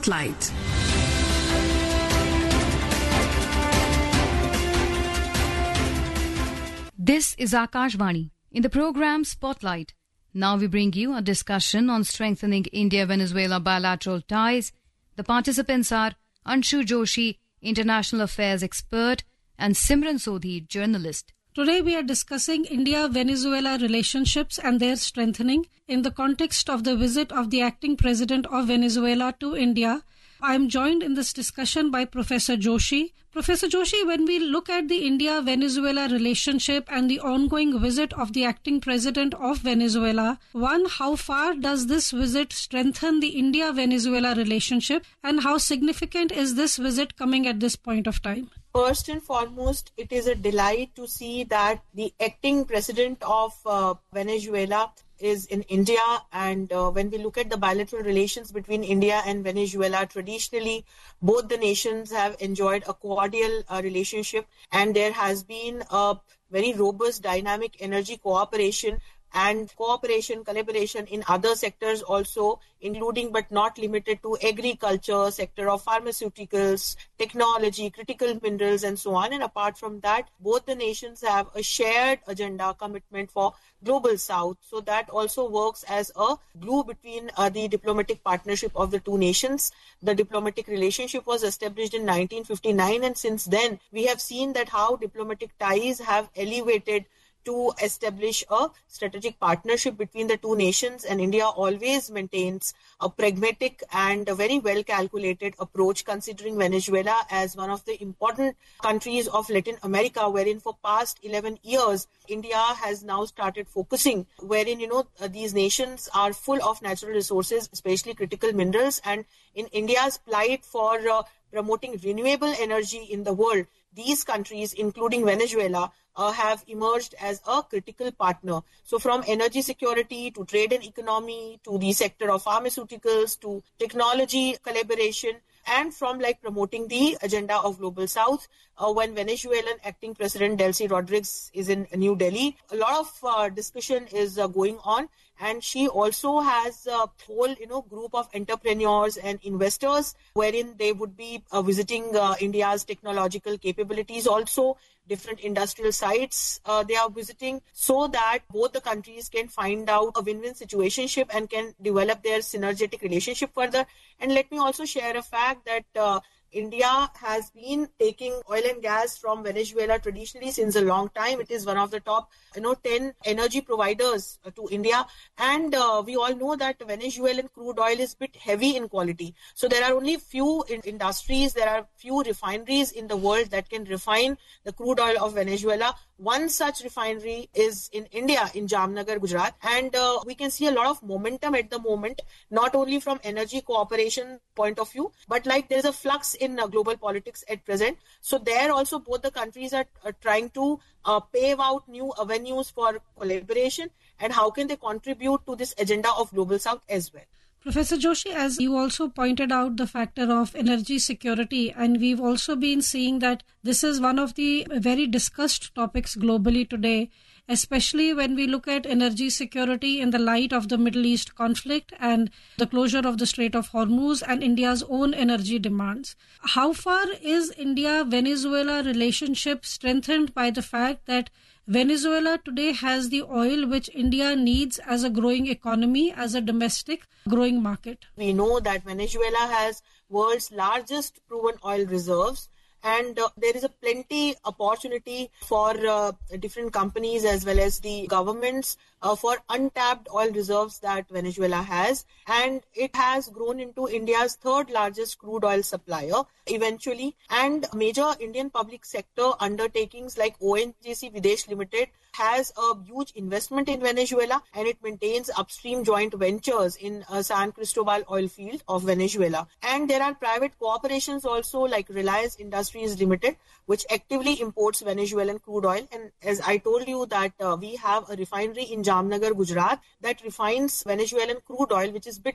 Spotlight. This is Akashvani. In the program Spotlight, now we bring you a discussion on strengthening India-Venezuela bilateral ties. The participants are Anshu Joshi, international affairs expert, and Simran Sodhi, journalist. Today we are discussing India-Venezuela relationships and their strengthening in the context of the visit of the acting president of Venezuela to India. I am joined in this discussion by Professor Joshi. Professor Joshi, when we look at the India-Venezuela relationship and the ongoing visit of the acting president of Venezuela, one, how far does this visit strengthen the India-Venezuela relationship, and how significant is this visit coming at this point of time? First and foremost, it is a delight to see that the acting president of Venezuela is in India, and when we look at the bilateral relations between India and Venezuela, traditionally both the nations have enjoyed a cordial relationship, and there has been a very robust dynamic energy cooperation and collaboration in other sectors also, including but not limited to agriculture, sector of pharmaceuticals, technology, critical minerals, and so on. And apart from that, both the nations have a shared agenda commitment for global south. So that also works as a glue between the diplomatic partnership of the two nations. The diplomatic relationship was established in 1959, and since then we have seen that how diplomatic ties have elevated to establish a strategic partnership between the two nations, and India always maintains a pragmatic and a very well calculated approach, considering Venezuela as one of the important countries of Latin America, wherein for past 11 years India has now started focusing, wherein these nations are full of natural resources, especially critical minerals, and in India's plight for promoting renewable energy in the world, these countries, including Venezuela, have emerged as a critical partner. So from energy security to trade and economy to the sector of pharmaceuticals to technology collaboration, and from promoting the agenda of Global South. When Venezuelan acting President Delcy Rodriguez is in New Delhi, a lot of discussion is going on, and she also has a whole group of entrepreneurs and investors wherein they would be visiting India's technological capabilities, also different industrial sites they are visiting, so that both the countries can find out a win-win situationship and can develop their synergetic relationship further. And let me also share a fact that India has been taking oil and gas from Venezuela traditionally since a long time. It is one of the top 10 energy providers to India, and we all know that Venezuelan crude oil is a bit heavy in quality. So there are only few industries, there are few refineries in the world that can refine the crude oil of Venezuela. One such refinery is in India, in Jamnagar, Gujarat, and we can see a lot of momentum at the moment, not only from energy cooperation point of view, but there is a flux in global politics at present. So there also both the countries are trying to pave out new avenues for collaboration, and how can they contribute to this agenda of Global South as well. Professor Joshi, as you also pointed out the factor of energy security, and we've also been seeing that this is one of the very discussed topics globally today, especially when we look at energy security in the light of the Middle East conflict and the closure of the Strait of Hormuz and India's own energy demands. How far is India-Venezuela relationship strengthened by the fact that Venezuela today has the oil which India needs as a growing economy, as a domestic growing market? We know that Venezuela has world's largest proven oil reserves, and there is a plenty opportunity for different companies as well as the governments for untapped oil reserves that Venezuela has, and it has grown into India's third largest crude oil supplier eventually, and major Indian public sector undertakings like ONGC Videsh Limited has a huge investment in Venezuela, and it maintains upstream joint ventures in San Cristobal oil field of Venezuela. And there are private corporations also like Reliance Industries Limited, which actively imports Venezuelan crude oil. And as I told you that we have a refinery in Jamnagar, Gujarat that refines Venezuelan crude oil, which is bit